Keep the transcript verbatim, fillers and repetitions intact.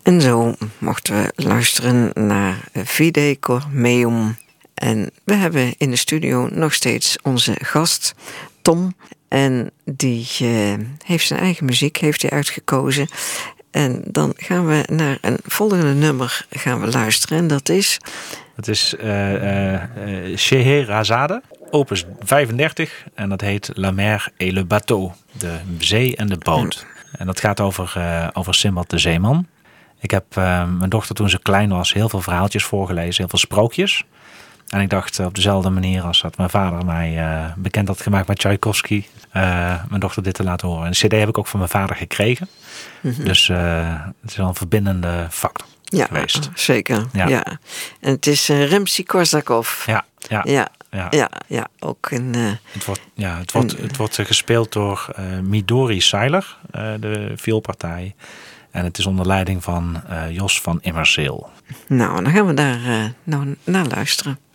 En zo mochten we luisteren naar Vide Cor Meum. En we hebben in de studio nog steeds onze gast Tom. En die uh, heeft zijn eigen muziek heeft hij uitgekozen. En dan gaan we naar een volgende nummer gaan we luisteren. En dat is... Dat is uh, uh, uh, Scheherazade, opus vijfendertig. En dat heet La mer et le bateau. De zee en de boot. En dat gaat over, uh, over Simbad de Zeeman. Ik heb uh, mijn dochter toen ze klein was heel veel verhaaltjes voorgelezen. Heel veel sprookjes. En ik dacht op dezelfde manier als dat mijn vader mij uh, bekend had gemaakt met Tchaikovsky. Uh, mijn dochter dit te laten horen. En de cd heb ik ook van mijn vader gekregen. Mm-hmm. Dus uh, het is wel een verbindende factor ja, geweest. Zeker. Ja. Ja. En het is uh, Rimsky-Korsakov. Ja, ja. Ja. Ja, ja, ja, ook een... Uh, het wordt, ja, het wordt, een, het wordt gespeeld door uh, Midori Seiler, uh, de vioolpartij. En het is onder leiding van uh, Jos van Immerzeel. Nou, dan gaan we daar uh, nou naar luisteren.